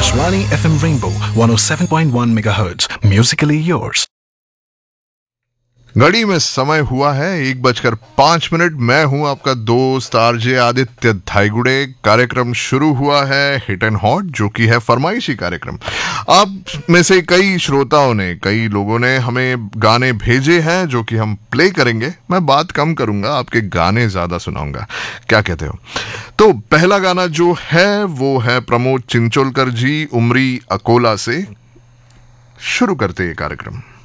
Akashvani FM Rainbow 107.1 MHz. Musically yours. घड़ी में समय हुआ है 1:05। मैं हूं आपका दोस्त आरजे आदित्य धाईगुड़े। कार्यक्रम शुरू हुआ है हिट एंड हॉट, जो कि है फरमाइशी कार्यक्रम। आप में से कई श्रोताओं ने, कई लोगों ने हमें गाने भेजे हैं जो कि हम प्ले करेंगे। मैं बात कम करूंगा, आपके गाने ज्यादा सुनाऊंगा। क्या कहते हो? तो पहला गाना जो है वो है प्रमोद चिंचोलकर जी, उमरी अकोला से। शुरू करते ये कार्यक्रम।